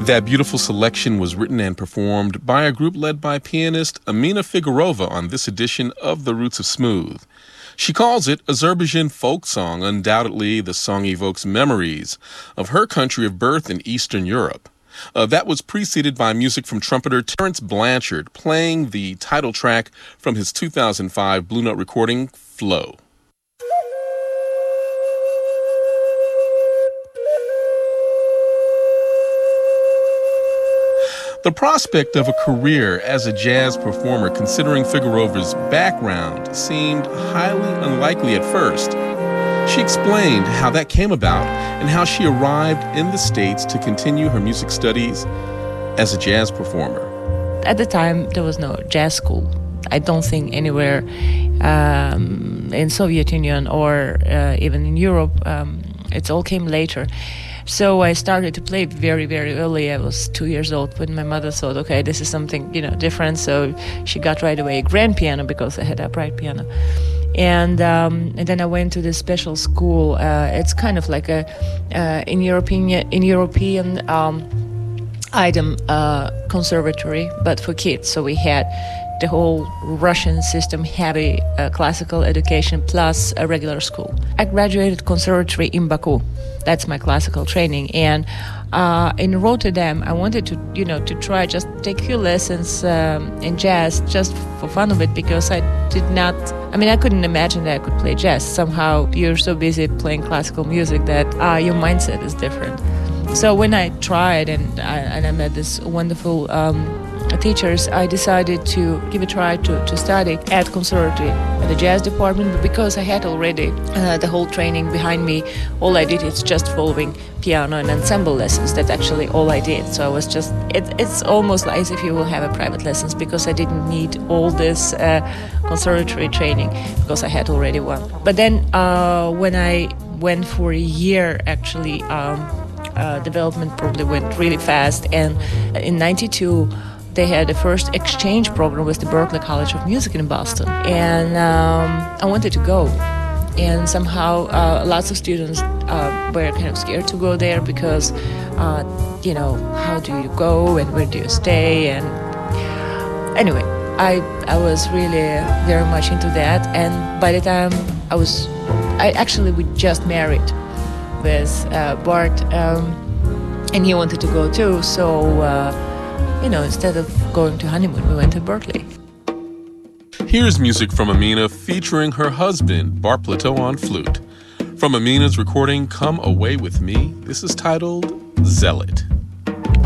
That beautiful selection was written and performed by a group led by pianist Amina Figurova on this edition of The Roots of Smooth. She calls it Azerbaijan folk song. Undoubtedly, the song evokes memories of her country of birth in Eastern Europe. That was preceded by music from trumpeter Terence Blanchard playing the title track from his 2005 Blue Note recording, Flow. The prospect of a career as a jazz performer, considering Figurova's background, seemed highly unlikely at first. She explained how that came about and how she arrived in the States to continue her music studies as a jazz performer. At the time, there was no jazz school. I don't think anywhere in Soviet Union or even in Europe. It all came later. So I started to play very, very early. I was 2 years old when my mother thought, okay, this is something, different. So she got right away a grand piano because I had a upright piano. And then I went to this special school. It's kind of like a in European item conservatory, but for kids. So we had the whole Russian system, heavy classical education plus a regular school. I graduated conservatory in Baku. That's my classical training. And in Rotterdam, I wanted to try just take a few lessons in jazz just for fun of it, because I couldn't imagine that I could play jazz. Somehow you're so busy playing classical music that your mindset is different. So when I tried and I met this wonderful teachers, I decided to give a try to study at conservatory, at the jazz department. But because I had already the whole training behind me, all I did is just following piano and ensemble lessons. That's actually all I did. So I was just, it's almost like as if you will have a private lessons, because I didn't need all this conservatory training because I had already one. But then when I went for a year, actually, development probably went really fast. And in 92, they had the first exchange program with the Berklee College of Music in Boston. And I wanted to go. And somehow lots of students were kind of scared to go there because, how do you go and where do you stay? And anyway, I was really very much into that. And by the time we just married with Bart, and he wanted to go too. So, instead of going to honeymoon, we went to Berklee. Here's music from Amina featuring her husband, Bart Plateau, on flute. From Amina's recording, Come Away With Me, this is titled Zealot.